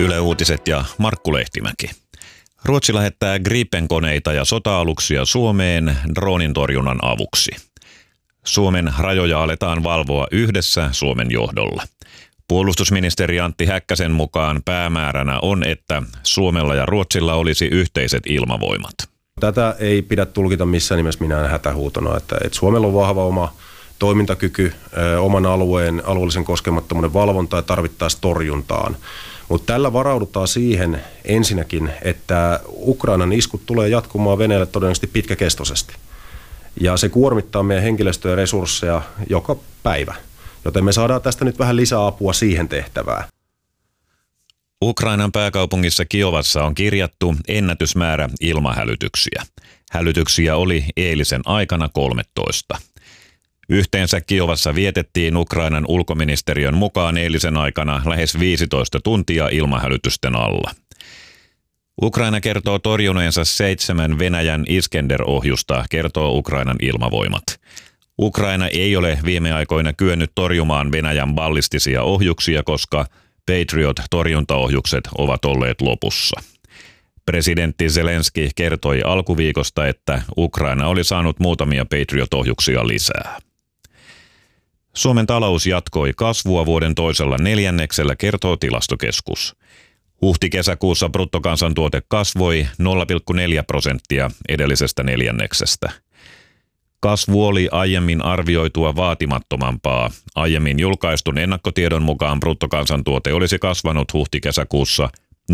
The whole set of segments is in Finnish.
Yle Uutiset ja Markku Lehtimäki. Ruotsi lähettää Gripen-koneita ja sota-aluksia Suomeen droonin torjunnan avuksi. Suomen rajoja aletaan valvoa yhdessä Suomen johdolla. Puolustusministeri Antti Häkkäsen mukaan päämääränä on, että Suomella ja Ruotsilla olisi yhteiset ilmavoimat. Tätä ei pidä tulkita missään nimessä minään hätähuutona, että Suomella on vahva oma toimintakyky, oman alueen alueellisen koskemattomuuden valvontaa ja tarvittaessa torjuntaan. Mutta tällä varaudutaan siihen ensinnäkin, että Ukrainan iskut tulee jatkumaan Venäjälle todennäköisesti pitkäkestoisesti. Ja se kuormittaa meidän henkilöstöä ja resursseja joka päivä. Joten me saadaan tästä nyt vähän lisää apua siihen tehtävään. Ukrainan pääkaupungissa Kiovassa on kirjattu ennätysmäärä ilmahälytyksiä. Hälytyksiä oli eilisen aikana 13. Yhteensä Kiovassa vietettiin Ukrainan ulkoministeriön mukaan eilisen aikana lähes 15 tuntia ilmahälytysten alla. Ukraina kertoo torjuneensa 7 Venäjän Iskander-ohjusta, kertoo Ukrainan ilmavoimat. Ukraina ei ole viime aikoina kyennyt torjumaan Venäjän ballistisia ohjuksia, koska Patriot-torjuntaohjukset ovat olleet lopussa. Presidentti Zelenski kertoi alkuviikosta, että Ukraina oli saanut muutamia Patriot-ohjuksia lisää. Suomen talous jatkoi kasvua vuoden toisella neljänneksellä, kertoo Tilastokeskus. Huhti-kesäkuussa bruttokansantuote kasvoi 0,4% edellisestä neljänneksestä. Kasvu oli aiemmin arvioitua vaatimattomampaa. Aiemmin julkaistun ennakkotiedon mukaan bruttokansantuote olisi kasvanut huhti-kesäkuussa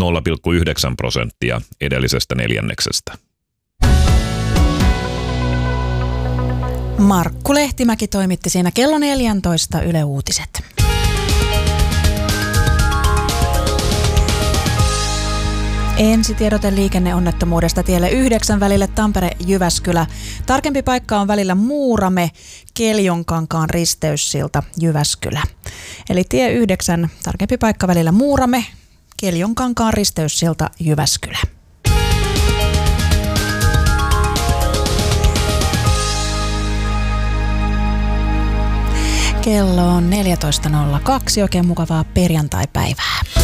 0,9% edellisestä neljänneksestä. Markku Lehtimäki toimitti siinä kello 14 Yle Uutiset. Ensitiedote liikenneonnettomuudesta tielle 9 välille Tampere-Jyväskylä. Tarkempi paikka on välillä Muurame, Keljonkankaan risteyssilta Jyväskylä. Eli tie 9, tarkempi paikka välillä Muurame, Keljonkankaan risteyssilta Jyväskylä. Kello on 14.02. Oikein mukavaa perjantaipäivää.